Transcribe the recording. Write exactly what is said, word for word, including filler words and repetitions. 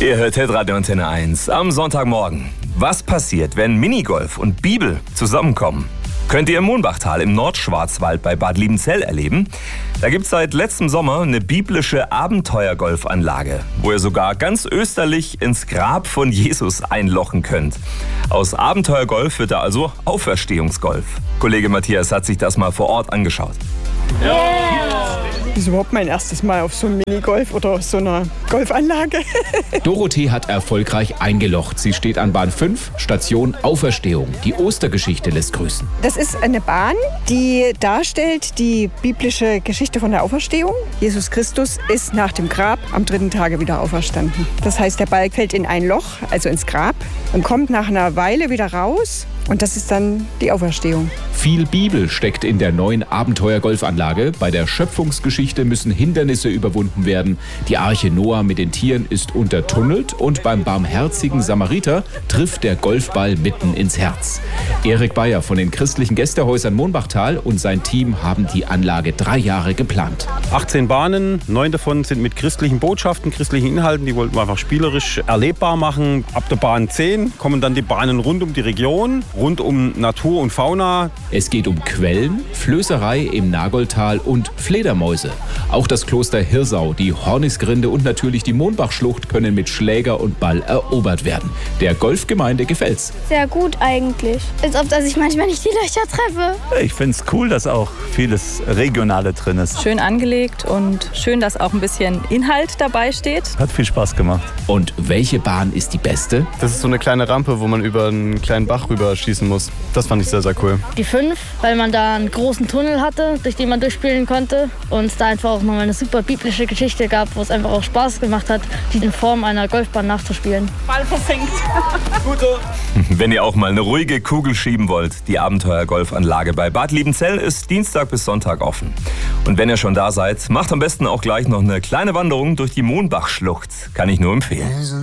Ihr hört Hitradio Antenne eins am Sonntagmorgen. Was passiert, wenn Minigolf und Bibel zusammenkommen? Könnt ihr im Mohnbachtal im Nordschwarzwald bei Bad Liebenzell erleben. Da gibt es seit letztem Sommer eine biblische Abenteuergolfanlage, wo ihr sogar ganz österlich ins Grab von Jesus einlochen könnt. Aus Abenteuergolf wird da also Auferstehungsgolf. Kollege Matthias hat sich das mal vor Ort angeschaut. Yeah. Das ist überhaupt mein erstes Mal auf so einem Minigolf oder so einer Golfanlage. Dorothee hat erfolgreich eingelocht. Sie steht an Bahn fünf, Station Auferstehung. Die Ostergeschichte lässt grüßen. Das ist eine Bahn, die darstellt die biblische Geschichte von der Auferstehung. Jesus Christus ist nach dem Grab am dritten Tage wieder auferstanden. Das heißt, der Ball fällt in ein Loch, also ins Grab, und kommt nach einer Weile wieder raus. Und das ist dann die Auferstehung. Viel Bibel steckt in der neuen Abenteuer-Golfanlage. Bei der Schöpfungsgeschichte müssen Hindernisse überwunden werden. Die Arche Noah mit den Tieren ist untertunnelt und beim barmherzigen Samariter trifft der Golfball mitten ins Herz. Erik Bayer von den christlichen Gästehäusern Mohnbachtal und sein Team haben die Anlage drei Jahre geplant. achtzehn Bahnen, neun davon sind mit christlichen Botschaften, christlichen Inhalten. Die wollten wir einfach spielerisch erlebbar machen. Ab der Bahn zehn kommen dann die Bahnen rund um die Region, rund um Natur und Fauna. Es geht um Quellen, Flößerei im Nagoldtal und Fledermäuse. Auch das Kloster Hirsau, die Hornisgrinde und natürlich die Mohnbachschlucht können mit Schläger und Ball erobert werden. Der Golfgemeinde gefällt's. Sehr gut eigentlich. Als ob dass ich manchmal nicht die Löcher treffe. Ich finde es cool, dass auch vieles Regionale drin ist. Schön angelegt und schön, dass auch ein bisschen Inhalt dabei steht. Hat viel Spaß gemacht. Und welche Bahn ist die beste? Das ist so eine kleine Rampe, wo man über einen kleinen Bach rüber schießen muss. Das fand ich sehr, sehr cool. Die fünf, weil man da einen großen Tunnel hatte, durch den man durchspielen konnte. Und es da einfach auch nochmal eine super biblische Geschichte gab, wo es einfach auch Spaß gemacht hat, die in Form einer Golfbahn nachzuspielen. Ball versenkt. Wenn ihr auch mal eine ruhige Kugel schieben wollt, die Abenteuer-Golfanlage bei Bad Liebenzell ist Dienstag bis Sonntag offen. Und wenn ihr schon da seid, macht am besten auch gleich noch eine kleine Wanderung durch die Mohnbachschlucht. Kann ich nur empfehlen.